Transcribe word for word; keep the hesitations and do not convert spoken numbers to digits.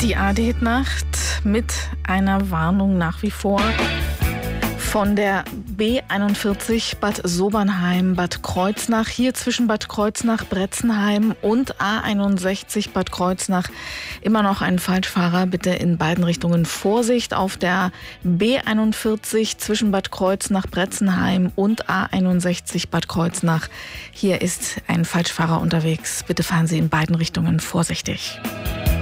Die A D-Nacht mit einer Warnung nach wie vor von der B einundvierzig Bad Sobernheim-Bad Kreuznach. Hier zwischen Bad Kreuznach-Bretzenheim und A einundsechzig Bad Kreuznach immer noch ein Falschfahrer. Bitte in beiden Richtungen Vorsicht. Auf der B einundvierzig zwischen Bad Kreuznach-Bretzenheim und A einundsechzig Bad Kreuznach. Hier ist ein Falschfahrer unterwegs. Bitte fahren Sie in beiden Richtungen vorsichtig.